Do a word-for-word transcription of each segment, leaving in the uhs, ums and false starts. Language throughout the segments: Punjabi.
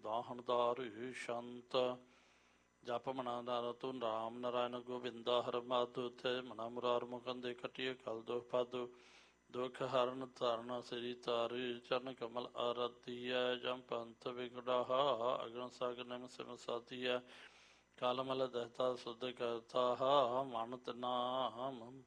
ਦਾਹਣਦਾਰ ਸ਼ੰਤ ਜਪ ਮਨਾ ਦਾਰ ਤੂੰ ਰਾਮ ਨਾਰਾਇਣ ਗੋਬਿੰਦਾ ਹਰ ਮਾਧੋ ਤੇ ਮਨਾ ਮੁਰਾਰ ਮੁਕੰਦ ਦੇ ਕਟਿਏ ਕਲ ਦੁਖ ਪਾਦੋ ਦੁਖ ਹਰਨ ਧਰਨ ਸ੍ਰੀ ਤਾਰ ਚਰਨ ਕਮਲ ਆਰਤੀਐ ਜਮ ਪੰਥ ਵਿਗੜਾਹਾ ਅਗਨ ਸਾਗਰ ਨਿਮ ਸਿਮ ਸਾਧੀਐ ਕਾਲ ਮਲ ਦਹਤਾ ਸੁਧ ਕਰਤਾ ਮਨ ਤਨਾਮ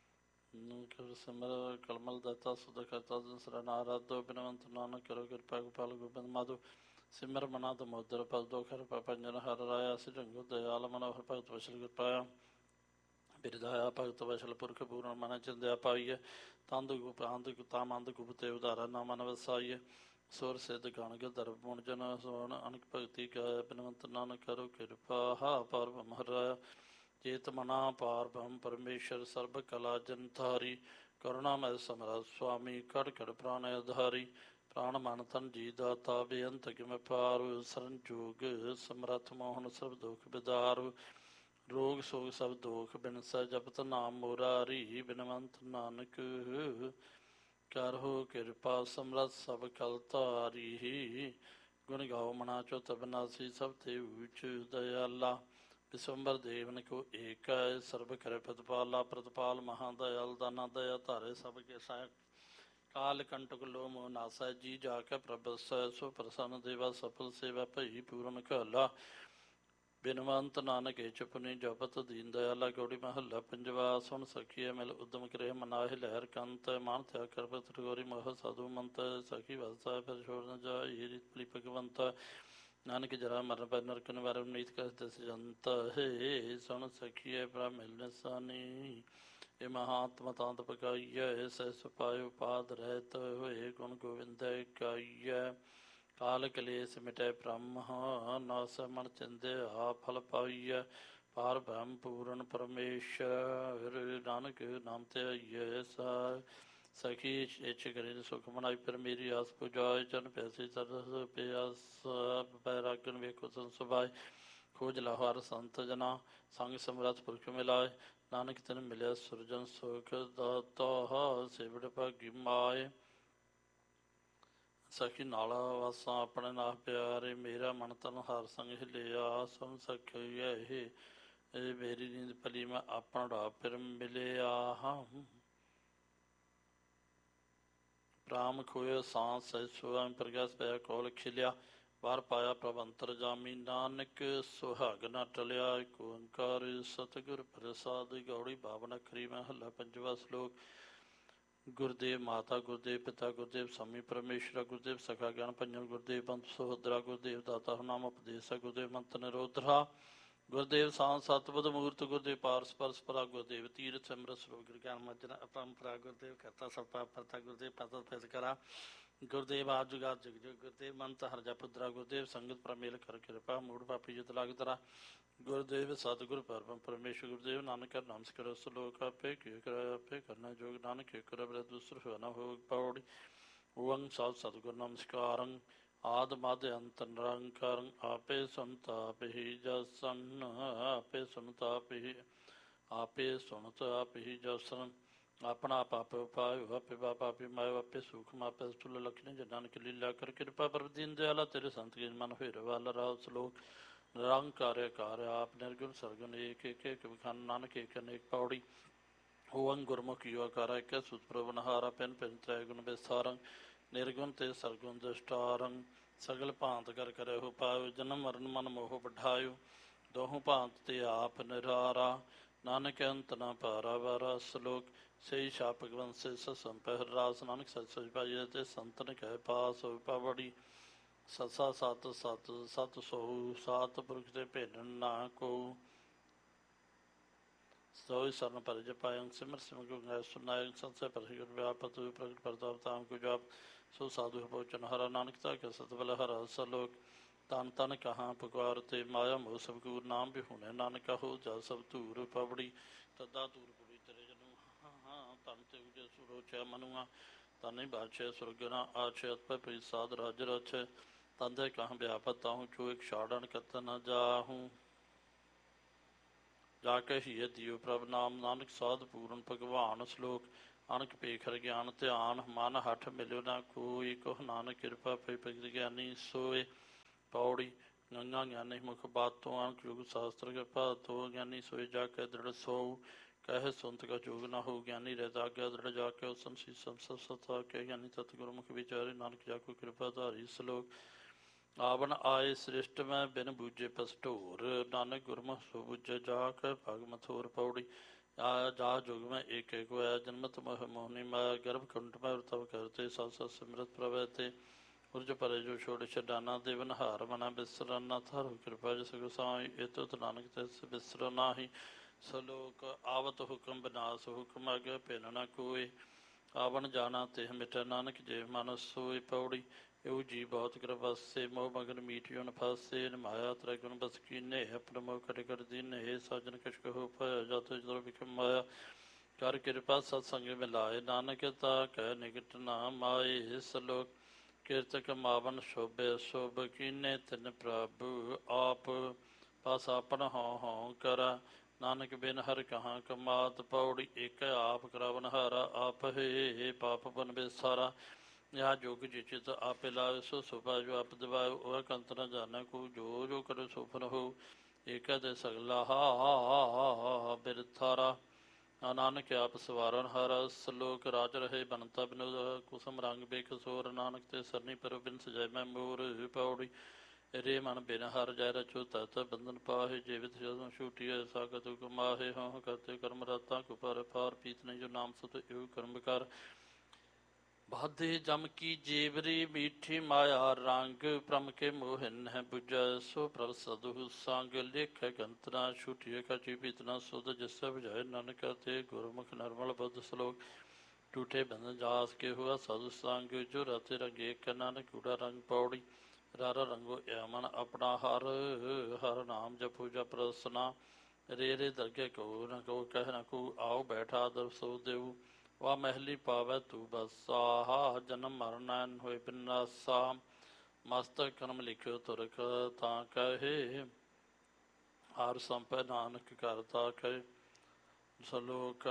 ਸਿਮਰ ਕਲਮਲ ਦਤਾ ਸੁਧ ਕਰਤਾ ਸਰਨ ਆਰਾਧੋ ਬਿਨਵੰਤ ਨਾਨਕ ਕਰੋ ਕਿਰਪਾ ਗੋਪਾਲ ਗੋਬਿੰਦ ਮਾਧੋ ਸਿਮਰ ਮਨਾ ਦਮੋਦਰ ਪਦੋ ਖਰ ਪੰਜਨ ਹਰ ਰਾਇਆ ਸਿਰੰਗੋ ਦਇਆਲ ਮਨੋਹਰ ਭਗਤ ਵਸ਼ਲ ਕਿਰਪਾਇਆ ਬਿਰਦਾਇਆ ਭਗਤ ਵਸ਼ਲ ਪੁਰਖ ਪੂਰਨ ਮਨ ਚੰਦਿਆ ਪਾਈਏ ਤੰਦ ਗੁਪ ਅੰਧ ਤਾ ਮੰਦ ਗੁਪਤੇ ਉਦਾਰਾ ਨਾ ਮਨ ਵਸਾਈਏ ਸੁਰ ਸਿੱਧ ਗਣ ਗਰਭ ਮੁਣ ਜਨ ਸੋਣ ਅਨਕ ਭਗਤੀ ਕੈ ਬਿਨਵੰਤ ਨਾਨਕ ਕਰੋ ਕਿਰਪਾ ਹਾ ਪਰ ਮਹਾਰਾਇਆ ਚੇਤ ਮਨਾ ਪਾਰ ਬ੍ਰਹਮ ਪਰਮੇਸ਼ਰ ਸਰਬ ਕਲਾ ਜਨਧਾਰੀ ਕਰੁਣਾਮੈ ਸਮਰਥ ਸੁਆਮੀ ਕੜ ਕੜ ਪ੍ਰਾਣ ਆਧਾਰੀ ਪ੍ਰਾਣ ਮਨ ਤਨ ਜੀ ਦਾਤਾ ਬੇਅੰਤ ਕਿਮ ਪਾਰ ਸਰਨ ਜੋਗ ਸਮਰਥ ਮੋਹਨ ਸਭ ਦੁਖ ਬਿਦਾਰ ਰੋਗ ਸੋਗ ਸਭ ਦੋਖ ਬਿਨਸੈ ਜਪਤ ਨਾਮ ਮੁਰਾਰੀ ਬਿਨਵੰਤ ਨਾਨਕ ਕਰਹੁ ਕਿਰਪਾ ਸਮਰਥ ਸਭ ਕਲ ਧਾਰੀ ਗੁਣ ਗਾਓ ਮਨਾ ਚੁਤ ਬਿਨਾਸੀ ਸਭ ਤੇ ਊਚ ਦਇਆਲਾ ਵਿਸਵੰਬਰ ਦੇਵਨ ਕੋ ਏਕ ਸਰਬ ਕਰੇ ਪ੍ਰਤਪਾਲਾ ਪ੍ਰਤਪਾਲ ਮਹਾਦਇਆਲ ਦਾਨਾ ਦਇਆ ਧਾਰੇ ਸਭ ਕੇ ਸਹਾਇਕ ਕਾਲ ਕੰਟਕ ਲੋ ਮੋਹ ਨਾਸੈ ਜੀ ਜਾ ਕੇ ਪ੍ਰਭਸੈ ਸੋ ਪ੍ਰਸੰਨ ਦੇਵਾ ਸਫਲ ਸੇਵਾ ਭਈ ਪੂਰਨ ਘਾਲਾ ਬਿਨਵੰਤ ਨਾਨਕ ਚੁਪਨੀ ਜਪਤ ਦੀਨ ਦਇਆਲਾ ਗੌੜੀ ਮਹੱਲਾ ਪੰਜਵਾ ਸੁਣ ਸਖੀਏ ਮਿਲ ਉਦਮ ਕਰੇ ਮਨਾਹਿ ਲਹਿਰ ਕੰਤ ਮਾਨ ਥਿਆ ਕਰਪਤ ਗੋਰੀ ਮੋਹ ਸਾਧੂ ਮੰਤ ਸਖੀ ਵਸਾ ਫਿਰ ਛੋੜ ਨ ਜਾਈ ਰੀਤ ਭਲੀ ਭਗਵੰਤ ਨਾਨਕ ਜਰਾ ਮਰਨ ਪੈ ਨਰਕ ਨਿਵਾਰੈ ਨੀਤ ਕਸ ਦਸ ਜੰਤ ਹੈ ਸੁਣ ਸਖੀਏ ਪ੍ਰਾ ਮਿਲ ਨਿਸਾਨੀ ਇਹ ਮਹਾਤਮਾ ਤਾਂਤ ਪਕਾਈਐ ਸਹਿ ਸੁਪਾਇ ਉਪਾਦ ਰਹਿਤ ਹੋਏ ਗੁਣ ਗੋਵਿੰਦੈ ਗਾਈਐ ਕਾਲ ਕਲੇਸ਼ ਮਿਟੈ ਬ੍ਰਹਮ ਨਾਸ ਮਨ ਚੰਦਿਆ ਫਲ ਪਾਈਐ ਪਾਰ ਬ੍ਰਹਮ ਪੂਰਨ ਪਰਮੇਸ਼ਰ ਨਾਨਕ ਨਾਮ ਤੇ ਆਈਐ ਸਾ ਸਖੀ ਇੱਛ ਕਰੇ ਸੁਖ ਮਨਾਈ ਫਿਰ ਮੇਰੀ ਆਸ ਪੁਜਾਏ ਜਨ ਪੈਸੇ ਸਰਸ ਪਿਆਸ ਬੈਰਾਗਨ ਵੇਖੋ ਸੰਸੁਭਾਏ ਖੋਜ ਲਾਹੌਰ ਸੰਤ ਜਨਾ ਸੰਗ ਸਮਰਥ ਪੁਰਖ ਮਿਲਾਏ ਨਾਨਕ ਤਨ ਮਿਲਿਆ ਸੁਰਜਨ ਸੁਖ ਦਾਤਾ ਸੇਵੜ ਭਾਗੀ ਮਾਏ ਸਖੀ ਨਾਲਾ ਵਾਸਾਂ ਆਪਣੇ ਨਾਲ ਪਿਆਰੇ ਮੇਰਾ ਮਨ ਤਨ ਹਰ ਸੰਗ ਹਿਲਿਆ ਸਮ ਸਖੀਆ ਇਹ ਇਹ ਮੇਰੀ ਨੀਂਦ ਭਲੀ ਮੈਂ ਆਪਣਾ ਢਾ ਫਿਰ ਮਿਲਿਆ ਹਾਂ ਰਾਮ ਖੋਇਆ ਸਾਂਸ ਸਹਿ ਸੁਆ ਪ੍ਰਗਸ ਪਿਆ ਕੋਲ ਖਿਲਿਆ ਵਾਰ ਪਾਇਆ ਪ੍ਰਭ ਅੰਤਰ ਜਾਮੀ ਨਾਨਕ ਸੁਹਾਗ ਨਾ ਟਲਿਆ ਏਕ ਓੰਕਾਰ ਸਤਿਗੁਰ ਪ੍ਰਸਾਦ ਗੌੜੀ ਬਾਵਨ ਅਖਰੀ ਮਹੱਲਾ ਪੰਜਵਾ ਸਲੋਕ ਗੁਰਦੇਵ ਮਾਤਾ ਗੁਰਦੇਵ ਪਿਤਾ ਗੁਰਦੇਵ ਸਮੀ ਪਰਮੇਸ਼ਰ ਗੁਰਦੇਵ ਸਖਾ ਗਿਆਨ ਭੰਜਨ ਗੁਰਦੇਵ ਪੰਥ ਸਹੋਦਰਾ ਗੁਰਦੇਵ ਦਾਤਾ ਨਾਮ ਉਪਦੇਸ਼ ਗੁਰਦੇਵ ਮੰਤ ਨਿਰੋਧਰਾ ਗੁਰਦੇਵ ਸਾਂ ਸਤਬੁੱਧ ਮੂਰਤ ਗੁਰਦੇਵ ਪਾਰਸ ਪਰਸ ਪਰਾ ਗੁਰਦੇਵ ਤੀਰਥ ਸਿਮਰਤ ਸਰੋਗ ਗਿਆਨ ਮਜਨ ਅਪਰੰਪਰਾ ਗੁਰਦੇਵ ਕਰਤਾ ਸਪਾ ਪਰਤਾ ਗੁਰਦੇਵ ਪਤਤ ਫਿਸ ਕਰਾ ਗੁਰਦੇਵ ਆਪ ਜੁਗਾ ਜਗ ਜਗ ਗੁਰਦੇਵ ਮੰਤ ਹਰਜਾ ਪੁੱਤਰਾ ਗੁਰਦੇਵ ਸੰਗਤ ਪ੍ਰਮੇਲ ਕਰ ਕਿਰਪਾ ਮੂੜ ਪਾਪੀ ਜਿਤ ਲਾਗ ਤਰਾ ਗੁਰਦੇਵ ਸਤਿਗੁਰ ਪਰਮ ਪਰਮੇਸ਼ਰ ਗੁਰਦੇਵ ਨਾਨਕ ਨਮਸਕਾਰ ਸਲੋਕ ਆਪੇ ਕੀ ਕਰ ਆਪੇ ਕਰਨਾ ਜੋਗ ਨਾਨਕ ਕਰ ਬਰ ਦੂਸਰ ਹੋਣਾ ਹੋ ਪੌੜੀ ਓੰ ਸਾਧ ਸਤਿਗੁਰ ਨਮਸਕਾਰੰ ਆਦ ਮਦ ਅੰਤ ਨਿਰੰਕਾਰੰ ਆਪੇ ਸੁਨਤ ਆਪੇ ਹੀ ਜਸਨ ਆਪੇ ਸੁਨਤ ਆਪੇ ਹੀ ਆਪੇ ਸੁਨਤ ਆਪੇ ਹੀ ਜਸਨ ਆਪਣਾ ਪਾਪ ਪਾਇ ਆਪੇ ਬਾਪ ਆਪੇ ਮਾਇ ਆਪੇ ਸੁਖ ਮਾਪੇ ਸਤੁਲ ਲਖਨੇ ਜਨਾਨ ਕੀ ਲੀਲਾ ਕਰ ਕਿਰਪਾ ਪਰ ਦੀਨ ਦਿਆਲਾ ਤੇਰੇ ਸੰਤ ਕੀ ਮਨ ਹੋਏ ਵਾਲ ਰਾਵ ਸਲੋਕ ਨਿਰੰਕਾਰ ਕਾਰ ਆਪ ਨਿਰਗੁਣ ਸਰਗੁਣ ਏਕ ਏਕ ਏਕ ਵਿਖਾਨ ਨਾਨਕ ਏਕ ਅਨੇਕ ਪੌੜੀ ਓੰ ਗੁਰਮੁਖ ਯੋ ਆਕਾਰ ਏਕ ਸੁਤ ਪ੍ਰਭਨਹਾਰਾ ਪਿਨ ਪਿਨ ਤ੍ਰੈ ਗੁਣ ਵਿਸਥਾਰੰ ਨਿਰਗੁਣ ਤੇ ਸਰਗੁਣ ਦ੍ਰਿਸ਼ਟਾਰੰ ਸਗਲ ਭਾਂਤ ਕਰ ਕਰੇ ਹੋ ਪਾਇਓ ਜਨਮ ਮਰਨ ਮਨ ਮੋਹ ਬਠਾਇਓ ਦੋਹੋਂ ਭਾਂਤ ਤੇ ਆਪ ਨਿਰਾਰਾ ਨਾਨਕ ਅੰਤ ਨਾ ਪਾਰਾ ਵਾਰਾ ਸਲੋਕ ਸਹੀ ਸ਼ਾ ਭਗਵੰਤ ਸੇ ਸੰਪਹਿ ਰਾਸ ਨਾਨਕ ਸਚ ਸਚ ਭਾਈ ਤੇ ਸੰਤਨ ਕਹਿ ਪਾਸ ਹੋ ਪਾਵੜੀ ਸਤਸਾ ਸਤ ਸਤ ਸਤ ਸੋ ਸਾਤ ਪੁਰਖ ਤੇ ਭੇਦਨ ਨਾ ਕੋ ਸੋਈ ਸਰਨ ਪਰ ਜਪਾਇੰ ਸਿਮਰ ਸਿਮਰ ਗੁਰੂ ਗ੍ਰੰਥ ਸੁਨਾਇ ਸੰਸੇ ਪਰ ਗੁਰ ਵਿਆਪਤ ਪ੍ਰਗਟ ਪ੍ਰਤਾਪ ਤਾਮ ਕੋ ਜਾਪ ਸੋ ਸਾਧੂ ਪਹੁੰਚਨ ਹਰਾ ਨਾਨਕ ਤਾ ਕੇ ਸਤਬਲ ਹਰਾ ਸਲੋਕ ਤਨ ਤਨ ਕਹਾਂ ਪੁਕਾਰ ਤੇ ਮਾਇਆ ਮੋਹ ਸਭ ਕੂਰ ਨਾਮ ਵੀ ਹੁਣੇ ਨਾਨਕ ਹੋ ਜਾ ਸਭ ਧੂਰ ਪਵੜੀ ਤਦਾ ਧੂਰ ਪੁਰੀ ਤੇਰੇ ਜਨੂ ਹਾਂ ਹਾਂ ਤਨ ਤੇ ਉਜੇ ਸੁਰੋਚਿਆ ਮਨੁਆ ਤਨੇ ਬਾਛੇ ਸੁਰਗਨਾ ਆਛੇ ਅਤਪੈ ਪ੍ਰੀ ਸਾਧ ਰਾਜ ਰਛ ਤੰਦੇ ਕਹਾਂ ਵਿਆਪਤ ਤਾਹੂੰ ਚੋ ਇੱਕ ਛਾੜਨ ਕਤ ਨ ਜਾਹੂੰ ਜਾ ਕੇ ਹੀ ਦਿਓ ਪ੍ਰਭ ਨਾਮ ਨਾਨਕ ਸਾਧ ਪੂਰਨ ਭਗਵਾਨ ਸਲੋਕ ਅਣਖ ਪੇਖਰ ਗਿਆਨ ਧਿਆਨ ਮਨ ਹੱਠ ਮਿਲਿਓ ਨਾ ਕੋਈ ਕੋਹ ਨਾਨਕ ਕਿਰਪਾ ਪੈ ਭਗਤ ਗਿਆਨੀ ਸੋਏ ਪੌੜੀ ਗੰਗਾ ਗਿਆਨੀ ਮੁਖ ਬਾਤੋਂ ਅੰਕ ਯੁਗ ਸ਼ਾਸਤਰ ਕਿਰਪਾ ਤੋ ਗਿਆਨੀ ਸੋਈ ਜਾ ਕੇ ਦ੍ਰਿੜ ਸੋਊ ਕਹਿ ਸੁਨਤ ਕਾ ਜੋਗ ਨਾ ਹੋ ਗਿਆਨੀ ਰਹਿ ਆਗਿਆ ਦ੍ਰਿੜ ਜਾ ਕੇ ਉਸਨ ਸੀ ਸਭ ਸਭ ਸਤਾ ਕੇ ਗਿਆਨੀ ਤਤ ਗੁਰਮੁਖ ਵਿਚਾਰੇ ਨਾਨਕ ਜਾ ਕੋ ਕਿਰਪਾ ਧਾਰੀ ਸਲੋਕ ਆਵਨ ਆਏ ਸ੍ਰਿਸ਼ਟ ਮੈਂ ਬਿਨ ਬੂਝੇ ਪਸਟੋਰ ਨਾਨਕ ਗੁਰਮੁਖ ਸੋ ਬੁਝੇ ਜਾ ਕੇ ਭਗ ਮਥੋਰ ਪੌੜੀ ਆ ਜਾ ਜੁਗ ਮੈਂ ਏਕ ਏਕ ਹੋਇਆ ਜਨਮਤ ਮੋਹ ਮੋਹਨੀ ਮਾਇਆ ਗਰਭ ਕੁੰਠ ਮੈਂ ਵਰਤਵ ਕਰਤੇ ਸਤ ਸਤ ਸਿਮਰਤ ਪ੍ਰਵੈ ਤੇ ਉਰਜ ਪਰੇ ਜੋ ਛੋੜ ਛਡਾਨਾ ਦੇਵਨ ਹਾਰ ਮਨਾ ਬਿਸਰਨਾ ਥਾਰੋ ਕਿਰਪਾ ਜਿਸ ਗੁਸਾਈ ਇਤੁਤ ਨਾਨਕ ਤਿਸ ਬਿਸਰ ਨਾਹੀ ਸਲੋਕ ਆਵਤ ਹੁਕਮ ਬਿਨਾਸ ਹੁਕਮ ਅਗੇ ਭਿੰਨ ਨਾ ਕੋਇ ਆਵਨ ਜਾਣਾ ਤਿਹ ਮਿਟ ਨਾਨਕ ਜੇ ਮਨ ਸੋਇ ਪੌੜੀ ਇਹੋ ਜੀ ਬਹੁਤ ਕਿਰਪਾਸੇ ਮੋਹ ਮਗਨ ਮੀਠਿਓ ਨ ਫਾਸੇ ਨਿਮਾਇਆ ਤ੍ਰੈ ਗੁਣ ਬਸ ਕੀਨੇ ਆਪਣ ਮੋਹ ਕਰ ਕਰ ਦੀਨੇ ਸਾਜਨ ਕਿਛ ਕਹੋ ਪਾਇਆ ਜਤ ਜਦੋਂ ਵਿਖਮ ਮਾਇਆ ਕਰ ਕਿਰਪਾ ਸਤ ਸੰਗ ਮਿਲਾਏ ਨਾਨਕ ਤਾ ਕਹਿ ਨਿਕਟ ਨਾ ਮਾਏ ਸਲੋਕ ਕਿਰਤ ਕਮਾਵਨ ਸ਼ੋਭੇ ਸ਼ੋਭ ਕੀਨੇ ਤਿਨ ਪ੍ਰਭੂ ਆਪ ਪਾਸ ਆਪਣ ਹਉ ਹਉ ਕਰ ਨਾਨਕ ਬਿਨ ਹਰ ਕਹਾਂ ਕਮਾਤ ਪੌੜੀ ਇੱਕ ਆਪ ਕਰਾਵਨ ਹਾਰਾ ਆਪ ਹੈ ਪਾਪ ਬਨ ਬਿਸਾਰਾ ਯਾ ਜੋਗ ਜਿਚਿਤ ਆਪੇ ਲਾਇ ਸੋ ਸੁਭਾ ਜੋ ਆਪ ਦਿਵਾਇ ਉਹ ਕੰਤ ਨ ਜਾਣੈ ਕੋ ਜੋ ਜੋ ਕਰੋ ਸੁਫਨ ਹੋ ਏਕ ਦੇ ਸਗਲਾ ਹਾ ਬਿਰਥਾਰਾ ਨਾਨਕ ਆਪ ਸਵਾਰਨ ਹਰ ਸਲੋਕ ਰਾਜ ਰਹੇ ਬਨਤਾ ਬਿਨੋ ਕੁਸਮ ਰੰਗ ਬੇਕਸੋਰ ਨਾਨਕ ਤੇ ਸਰਨੀ ਪਰ ਬਿਨ ਸਜੈ ਮੈਂ ਮੋਰ ਪੌੜੀ ਰੇ ਮਨ ਬਿਨ ਹਰ ਜੈ ਰਚੋ ਤਤ ਬੰਧਨ ਪਾਹੇ ਜੀਵਿਤ ਜਦੋਂ ਛੂਟੀਏ ਸਾਗਤ ਕਮਾਹੇ ਹਾਂ ਕਰਤੇ ਕਰਮ ਰਾਤਾਂ ਕੋ ਪਰ ਪਾਰ ਪੀਤ ਨਹੀਂ ਜੋ ਨਾਮ ਸਤ ਇਹੋ ਕਰਮ ਕਰ ਬਾਧੇ ਜਮ ਕੀ ਜੇਵਰੀ ਮੀਠੀ ਮਾਇਆ ਰੰਗ ਪ੍ਰਮ ਕੇ ਮੋਹਨ ਹੈ ਬੁਝੈ ਸੋ ਪ੍ਰਭ ਸਦਹੁ ਸੰਗ ਲੇਖ ਗੰਤਨਾ ਛੁਟਿਏ ਕਾ ਜੀਵਿਤ ਨਾ ਸੁਧ ਜਿਸ ਬੁਝਾਏ ਨਾਨਕ ਤੇ ਗੁਰਮੁਖ ਨਰਮਲ ਬੁੱਧ ਸਲੋਕ ਟੂਟੇ ਬੰਧਨ ਜਾਸ ਕੇ ਹੁਆ ਸਾਧੂ ਸੰਗ ਜੋ ਰਤੇ ਰੰਗੇ ਇੱਕ ਨਾਨਕ ਕੂੜਾ ਰੰਗ ਪੌੜੀ ਰ ਰੰਗੋ ਅਮਨ ਆਪਣਾ ਹਰ ਹਰ ਨਾਮ ਜਪੋ ਜਪ ਰਸਨਾ ਰੇ ਰੇ ਦਰਗੇ ਕੋ ਨ ਕੋ ਕਹਿ ਨ ਕੋ ਆਓ ਬੈਠਾ ਦਰ ਸੋ ਦੇਉ ਵਾ ਮਹਿਲੀ ਪਾਵੈ ਤੂੰ ਬਸਾ ਜਨਮ ਮਰਨ ਹੋਏ ਬਿਨਾਸਾ ਮਸਤਕ ਕਰਮ ਲਿਖਿਓ ਤੁਰਕ ਤਾਂ ਕਹੇ ਹਰ ਸੰਪੈ ਨਾਨਕ ਕਰਤਾ ਕਹੇ ਸਲੋਕ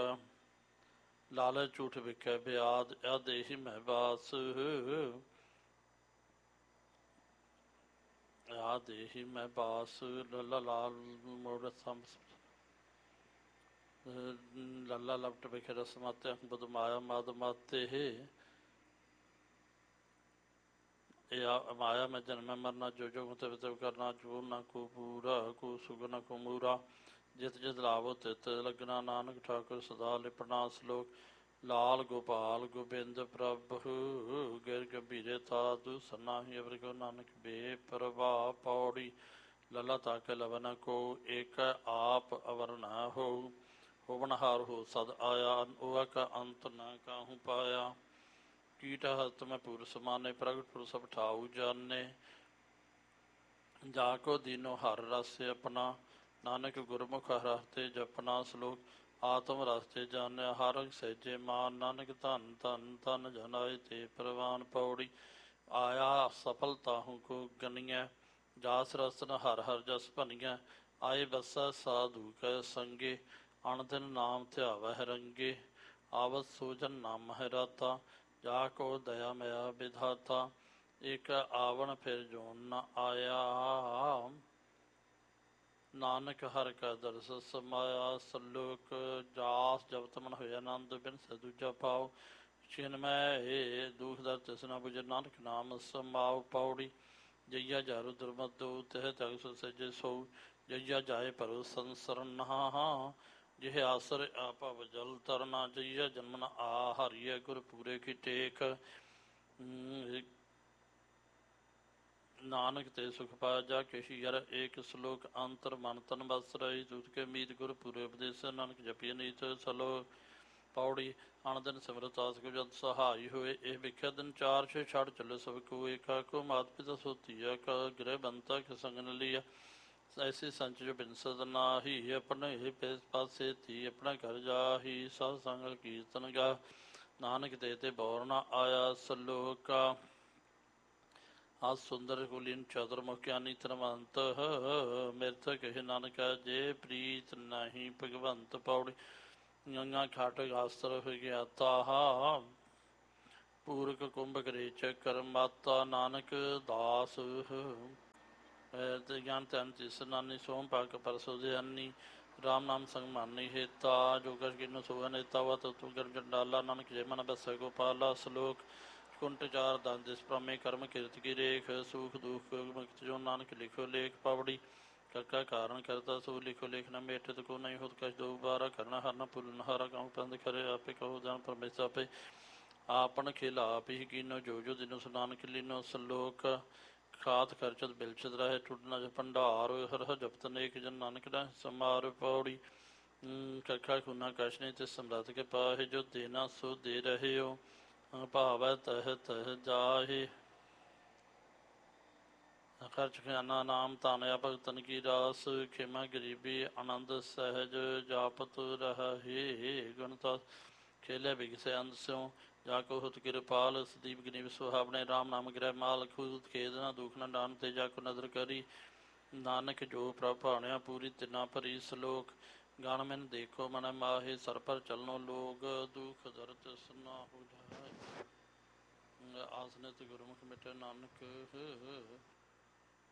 ਲਾਲ ਝੂਠ ਵਿਖੇ ਬਿਆਦ ਆ ਦੇਹੀ ਮੈਂ ਬਾਸ ਆ ਦੇਹੀ ਮੈਂ ਬਾਸ ਲੱਲਾ ਲਾਲ ਮੋੜ ਸਮ ਲੱਲਾ ਲਪਟ ਵਿਖੇ ਰਸ ਮਾਤੇ ਬਦ ਮਾਇਆ ਮਦ ਮਾਤੇ ਇਹ ਮਾਇਆ ਮੈਂ ਜਨਮ ਮਰਨਾ ਜੋ ਜੋ ਮੁਤੇ ਤਵ ਕਰਨਾ ਜੋ ਨਾ ਕੋ ਪੂਰਾ ਕੋ ਸੁਗਨਾ ਕੋ ਮੂਰਾ ਜਿਤ ਜਿਤ ਲਾਵੋ ਤਿਤ ਲਗਨਾ ਨਾਨਕ ਠਾਕੁਰ ਸਦਾ ਲਿਪਣਾ ਸਲੋਕ ਲਾਲ ਗੋਪਾਲ ਗੋਬਿੰਦ ਪ੍ਰਭ ਗਿਰ ਗੰਭੀਰੇ ਸਾਧੂ ਸਨਾਹੀ ਅਵਰ ਕੋ ਨਾਨਕ ਬੇ ਪ੍ਰਭਾ ਪੌੜੀ ਲੱਲਾ ਤਾਕ ਲਵਨ ਕੋ ਏਕ ਆਪ ਅਵਰ ਨਾ ਹੋ ਹੋਵਨਹਾਰ ਹੋ ਸਦ ਆਇਆ ਉਹ ਕਾ ਅੰਤ ਨਾ ਕਾਹੂ ਪਾਇਆ ਕੀਟ ਹਸਤ ਮੈਂ ਪੂਰ ਸਮਾਨੇ ਪ੍ਰਗਟ ਪੁਰ ਸਭ ਠਾਉ ਜਾਨੇ ਜਾ ਕੋ ਦੀਨੋ ਹਰ ਰਸ ਆਪਣਾ ਨਾਨਕ ਗੁਰਮੁਖ ਹਰਤੇ ਜਪਨਾ ਸਲੋਕ ਆਤਮ ਰਸਤੇ ਜਾਣਿਆ ਹਰ ਸਹਿਜੇ ਮਾਨ ਨਾਨਕ ਧਨ ਧਨ ਧਨ ਜਨਾਏ ਤੇ ਪ੍ਰਵਾਨ ਪੌੜੀ ਆਇਆ ਸਫਲਤਾ ਹੂੰ ਕੋ ਗਨੀਐ ਜਾਸ ਰਸਨ ਹਰ ਹਰ ਜਸ ਭਨੀਐ ਆਏ ਬਸਾ ਸਾਧੂ ਕੈ ਸੰਗੇ ਅਣਦਿਨ ਨਾਮ ਧਿਆਵਹਿ ਰੰਗੇ ਆਵਤ ਸੋਜਨ ਨਾਮ ਹੈ ਰਾਤਾ ਜਾ ਕੋ ਦਇਆ ਮਿਆ ਵਿਧਾਤਾ ਇੱਕ ਆਵਣ ਫਿਰ ਜੋਨ ਨ ਆਇਆ ਨਾਨਕ ਹਰ ਕਾ ਦਰਸ ਸਮਾਇਆ ਸਲੋਕ ਜਾਸ ਜਪਤ ਮਨ ਹੋਇਆ ਆਨੰਦ ਬਿਨ ਦੂਜਾ ਪਾਓ ਛਿਨ ਮੈਂ ਦੁਖ ਦਰ ਤਿਸਨਾ ਬੁਝ ਨਾਨਕ ਨਾਮ ਸਮਾਉ ਪੌੜੀ ਜਈਆ ਜਾਰੂ ਦੁਰਮਦੋ ਤਹ ਤਗ ਸੋ ਸਜੇ ਸੋ ਜਈਆ ਜਾਏ ਪਰੋ ਸੰਸਰਨ ਹਾਂ ਜਿਹ ਆਸਰ ਆਪਵ ਜਲ ਤਰਨਾ ਜਈਆ ਜਨਮਨ ਆ ਹਰੀਏ ਗੁਰ ਪੂਰੇ ਕੀ ਟੇਕ ਨਾਨਕ ਤੇ ਸੁਖ ਪਾਇਆ ਜਾ ਕੇਸ਼ੀ ਹਰ ਏਕ ਸਲੋਕ ਅੰਤਰ ਮਨ ਤਨ ਬਸ ਰਹੀ ਦੂਤ ਕੇ ਮੀਤ ਗੁਰ ਪੂਰੇ ਉਪਦੇਸ਼ ਨਾਨਕ ਜਪੀ ਨੀਤ ਸਲੋ ਪੌੜੀ ਅਣਦਿਨ ਸਿਮਰਤ ਆਸ ਕੋ ਜਦ ਸਹਾਈ ਹੋਏ ਇਹ ਵਿਖਿਆ ਦਿਨ ਚਾਰ ਛੇ ਛੜ ਚੱਲੇ ਸਭ ਕੋ ਏਕਾ ਕੋ ਮਾਤ ਪਿਤਾ ਸੋਤੀਆ ਕਾ ਗ੍ਰਹਿ ਬੰਤਾ ਕਿ ਸੰਗਨ ਲਿਆ ਐਸੀ ਸੰਚ ਜੋ ਬਿਨਸਦ ਨਾਹੀ ਆਪਣੇ ਇਹ ਪਾਸੇ ਥੀ ਆਪਣਾ ਘਰ ਜਾਹੀ ਸਤ ਸੰਗ ਕੀਰਤਨ ਗਾ ਨਾਨਕ ਤੇ ਤੇ ਬੌਰ ਨਾ ਆਇਆ ਸਲੋਕਾ ਆ ਸੁੰਦਰ ਕੁਲੀਨ ਚਤੁਰ ਮੁਖਿਆਨੀ ਧਨਵੰਤ ਮਿਰਥ ਕਹਿ ਨਾਨਕ ਜੇ ਪ੍ਰੀਤ ਨਹੀਂ ਭਗਵੰਤ ਪੌੜੀ ਗੰਗਾ ਖਾਟ ਆਸਤਰ ਹੋ ਗਿਆ ਤਾਹਾ ਪੂਰਕ ਕੁੰਭ ਕਰੇ ਚੱਕਰ ਮਾਤਾ ਨਾਨਕ ਦਾਸ ਤੇ ਗਿਆਨ ਧਿਆਨ ਤਿਸ ਨਾਨੀ ਸੋਮ ਪਾਕ ਪਰਸੋ ਦੇ ਅੰਨੀ ਰਾਮ ਨਾਮ ਸੰਗ ਮਾਨੀ ਹੇਤਾ ਜੋ ਕਰ ਕਿਨੋ ਸੋਆ ਨੇਤਾ ਵਾ ਤਤੂ ਗਰ ਜੰਡਾਲਾ ਨਾਨਕ ਜੇ ਮਨ ਬਸੈ ਗੋਪਾਲਾ ਸ਼ਲੋਕ ਕੁੰਟ ਚਾਰ ਦੰਦ ਜਿਸ ਪ੍ਰਮੇ ਕਰਮ ਕਿਰਤ ਕੀ ਰੇਖ ਸੁਖ ਦੁਖ ਮੁਕਤ ਜੋ ਨਾਨਕ ਲਿਖੋ ਲੇਖ ਪਾਵੜੀ ਕਾ ਕਾਰਨ ਕਰਤਾ ਸੋ ਲਿਖੋ ਲੇਖ ਨ ਮੇਟਤ ਕੋ ਨਹੀਂ ਹੁਤ ਕਛ ਦੋ ਬਾਰਾ ਕਰਨਾ ਹਰ ਨ ਭੁੱਲਨ ਹਾਰਾ ਕਉ ਪੰਦ ਕਰੇ ਆਪੇ ਕਹੋ ਜਨ ਪਰਮੇਸ਼ਰ ਆਪੇ ਆਪਨ ਖੇਲ ਆਪ ਹੀ ਕੀਨੋ ਜੋ ਜੋ ਦਿਨੋ ਸੁਨਾਨ ਕਿਲੀਨੋ ਸਲੋਕ ਖਾਤ ਖਰਚਤ ਬਿਲਚਤ ਰਹੇ ਟੁੱਟਣਾ ਜ ਭੰਡਾਰ ਹਰ ਹਰ ਜਪਤ ਨੇਕ ਜਨ ਨਾਨਕ ਦਾ ਸਮਾਰ ਪੌੜੀ ਕਖਾ ਖੁਨਾ ਕਛ ਨਹੀਂ ਤੇ ਸਮਰੱਥ ਕੇ ਪਾਹੇ ਜੋ ਦੇਣਾ ਸੋ ਦੇ ਰਹੇ ਹੋ ਭਾਵੈ ਤਹ ਤਹ ਜਾਹੇ ਖਰਚ ਖਜ਼ਾਨਾ ਨਾਮ ਤਾਨਿਆ ਭਗਤਨ ਕੀ ਰਾਸ ਖੇਮਾ ਗਰੀਬੀ ਆਨੰਦ ਸਹਿਜ ਜਾਪਤ ਰਹੇ ਗੁਣਤਾ ਖੇਲੇ ਬਿਗਸੇ ਅੰਧ ਸਿਉ ਜਾ ਕੋ ਹੁਤ ਕਿਰਪਾਲ ਸਦੀਪ ਗਨੀਵ ਸੁਹਾਵਣੇ ਰਾਮ ਨਾਮ ਗ੍ਰਹਿ ਮਾਲ ਖੂਦ ਖੇਦ ਨਾ ਦੁਖ ਨਾ ਡਾਨ ਤੇ ਜਾ ਕੋ ਨਦਰ ਕਰੀ ਨਾਨਕ ਜੋ ਪ੍ਰਭ ਭਾਣਿਆ ਪੂਰੀ ਤਿਨਾ ਭਰੀ ਸਲੋਕ ਗਾਣ ਮੈਨ ਦੇਖੋ ਮਨ ਮਾਹੇ ਸਰ ਪਰ ਚਲਨੋ ਲੋਗ ਦੁਖ ਦਰਦ ਸੁਨਾ ਹੋ ਜਾਏ ਆਸਨਿਤ ਗੁਰਮੁਖ ਮਿਟੇ ਨਾਨਕ